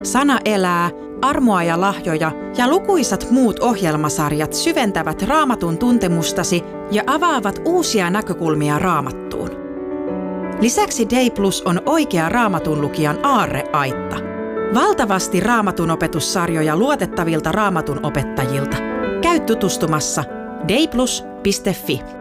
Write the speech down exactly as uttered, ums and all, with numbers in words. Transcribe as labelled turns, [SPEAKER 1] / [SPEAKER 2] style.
[SPEAKER 1] Sana elää, Armoa ja lahjoja ja lukuisat muut ohjelmasarjat syventävät Raamatun tuntemustasi ja avaavat uusia näkökulmia Raamattuun. Lisäksi Day Plus on oikea Raamatun lukijan aarreaitta. Valtavasti Raamatun opetussarjoja luotettavilta Raamatun opettajilta. Käy tutustumassa dayplus piste fi.